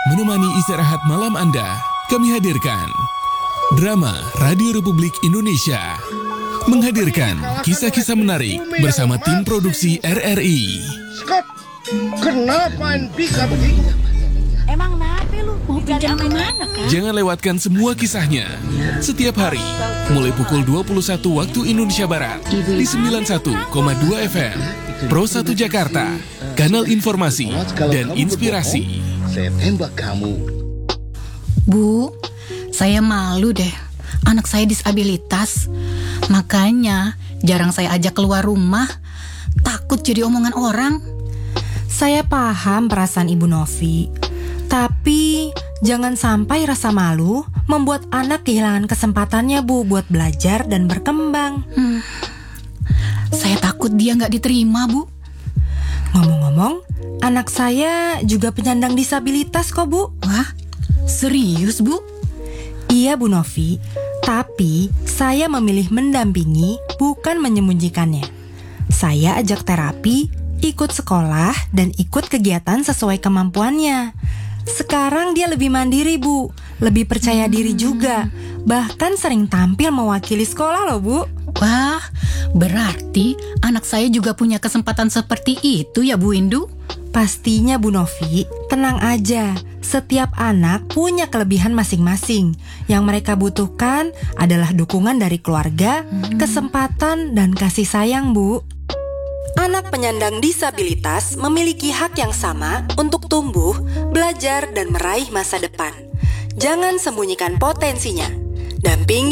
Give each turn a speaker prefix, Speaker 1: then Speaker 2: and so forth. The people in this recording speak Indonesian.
Speaker 1: Menemani istirahat malam Anda, kami hadirkan Drama Radio Republik Indonesia menghadirkan kisah-kisah menarik bersama tim produksi RRI.
Speaker 2: Scott, kenapa bisa begitu?
Speaker 3: Emang kenapa lu? Mau pinjam kemana kan?
Speaker 1: Jangan lewatkan semua kisahnya setiap hari mulai pukul 21 waktu Indonesia Barat di 91,2 FM Pro 1 Jakarta, kanal informasi dan inspirasi.
Speaker 2: Saya tembak kamu.
Speaker 4: Bu, saya malu deh. Anak saya disabilitas. Makanya jarang saya ajak keluar rumah. Takut jadi omongan orang.
Speaker 5: Saya paham perasaan Ibu Novi. Tapi jangan sampai rasa malu membuat anak kehilangan kesempatannya, Bu, buat belajar dan berkembang.
Speaker 4: Saya takut dia nggak diterima, Bu.
Speaker 5: Ngomong-ngomong, anak saya juga penyandang disabilitas kok, Bu.
Speaker 4: Wah, serius, Bu?
Speaker 5: Iya, Bu Novi. Tapi saya memilih mendampingi, bukan menyembunyikannya. Saya ajak terapi, ikut sekolah, dan ikut kegiatan sesuai kemampuannya. Sekarang dia lebih mandiri, Bu. Lebih percaya diri juga. Bahkan sering tampil mewakili sekolah loh, Bu.
Speaker 4: Wah, berarti anak saya juga punya kesempatan seperti itu ya, Bu Indu?
Speaker 5: Pastinya, Bu Novi. Tenang aja. Setiap anak punya kelebihan masing-masing. Yang mereka butuhkan adalah dukungan dari keluarga, kesempatan, dan kasih sayang, Bu. Anak penyandang disabilitas memiliki hak yang sama untuk tumbuh, belajar, dan meraih masa depan. Jangan sembunyikan potensinya. Dampingi